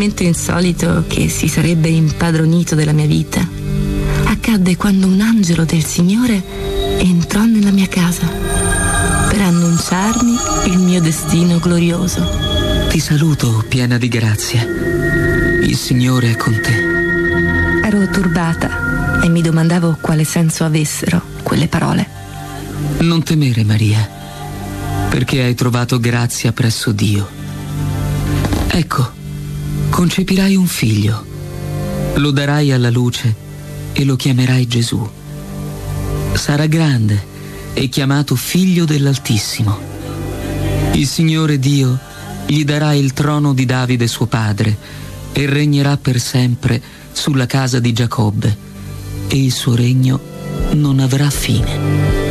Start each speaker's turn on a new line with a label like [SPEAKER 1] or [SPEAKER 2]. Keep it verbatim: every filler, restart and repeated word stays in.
[SPEAKER 1] l'avvenimento insolito che si sarebbe impadronito della mia vita accadde quando un angelo del Signore entrò nella mia casa per annunciarmi il mio destino glorioso.
[SPEAKER 2] Ti saluto, piena di grazia. Il Signore è con te.
[SPEAKER 1] Ero turbata e mi domandavo quale senso avessero quelle parole.
[SPEAKER 2] Non temere, Maria, perché hai trovato grazia presso Dio. Ecco, concepirai un figlio, lo darai alla luce e lo chiamerai Gesù. Sarà grande e chiamato Figlio dell'Altissimo. Il Signore Dio gli darà il trono di Davide suo padre e regnerà per sempre sulla casa di Giacobbe, e il suo regno non avrà fine.